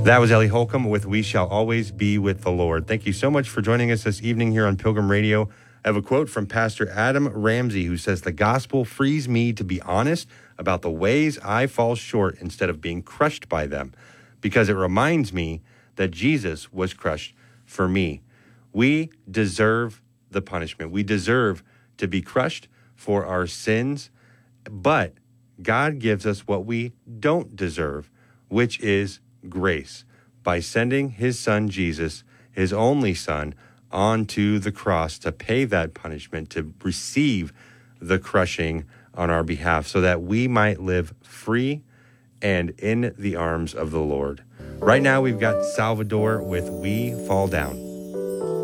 That was Ellie Holcomb with We Shall Always Be with the Lord. Thank you so much for joining us this evening here on Pilgrim Radio. I have a quote from Pastor Adam Ramsey, who says, "The gospel frees me to be honest about the ways I fall short instead of being crushed by them, because it reminds me that Jesus was crushed for me." We deserve the punishment. We deserve to be crushed for our sins, but God gives us what we don't deserve, which is grace, by sending his son Jesus, his only son, onto the cross to pay that punishment, to receive the crushing on our behalf, so that we might live free and in the arms of the Lord. Right now, we've got Salvador with We Fall Down.